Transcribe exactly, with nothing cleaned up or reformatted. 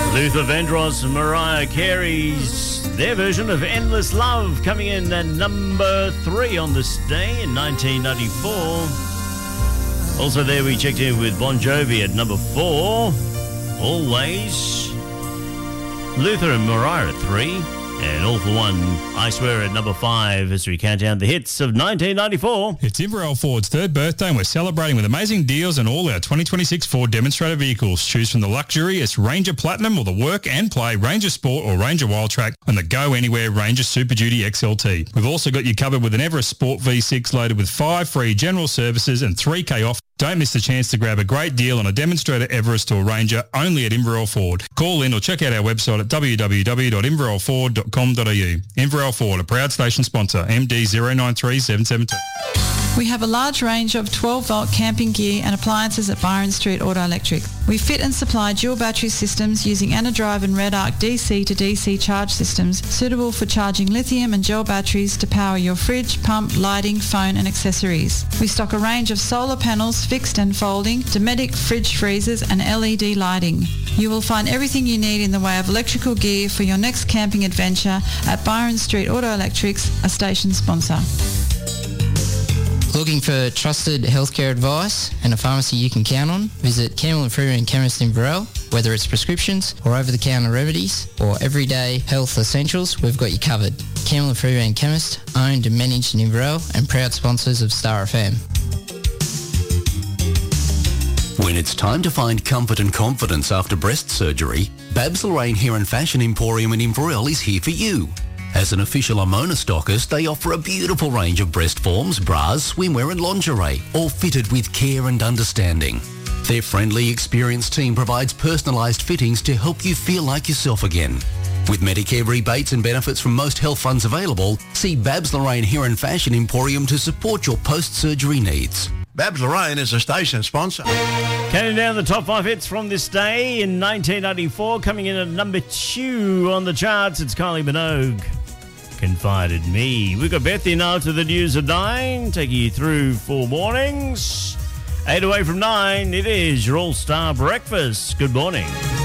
Luther Vandross and Mariah Carey's their version of Endless Love coming in at number three on this day in nineteen ninety-four. Also there we checked in with Bon Jovi at number four. Always. Luther and Mariah at three. And All For One, I Swear at number five as we count down the hits of nineteen ninety-four. It's Inverell Ford's third birthday and we're celebrating with amazing deals on all our twenty twenty-six Ford demonstrator vehicles. Choose from the luxurious Ranger Platinum or the work and play Ranger Sport or Ranger Wildtrak and the Go Anywhere Ranger Super Duty X L T. We've also got you covered with an Everest Sport V six loaded with five free general services and three K off. Don't miss the chance to grab a great deal on a demonstrator Everest or Ranger only at Inverell Ford. Call in or check out our website at w w w dot inverell ford dot com dot a u. Inverell Ford, a proud station sponsor, M D zero nine three seven seven two. We have a large range of twelve volt camping gear and appliances at Byron Street Auto Electric. We fit and supply dual battery systems using Anadrive and Red Arc D C to D C charge systems suitable for charging lithium and gel batteries to power your fridge, pump, lighting, phone and accessories. We stock a range of solar panels, fixed and folding, Dometic fridge freezers and L E D lighting. You will find everything you need in the way of electrical gear for your next camping adventure at Byron Street Auto Electrics, a station sponsor. Looking for trusted healthcare advice and a pharmacy you can count on? Visit Campbell and Freeman Chemist in Burrell. Whether it's prescriptions or over-the-counter remedies or everyday health essentials, we've got you covered. Campbell and Freeman Chemist, owned and managed in Burrell and proud sponsors of Star F M. When it's time to find comfort and confidence after breast surgery, Babs Lorraine Hair and Fashion Emporium in Inverell is here for you. As an official Amona stockist, they offer a beautiful range of breast forms, bras, swimwear and lingerie, all fitted with care and understanding. Their friendly, experienced team provides personalised fittings to help you feel like yourself again. With Medicare rebates and benefits from most health funds available, see Babs Lorraine Hair and Fashion Emporium to support your post-surgery needs. Babs Lorraine is a station sponsor. Counting down the top five hits from this day in nineteen ninety-four, coming in at number two on the charts, it's Kylie Minogue. Confided Me. We've got Beth in after the news at nine, taking you through four mornings. Eight away from nine, it is your All-Star Breakfast. Good morning.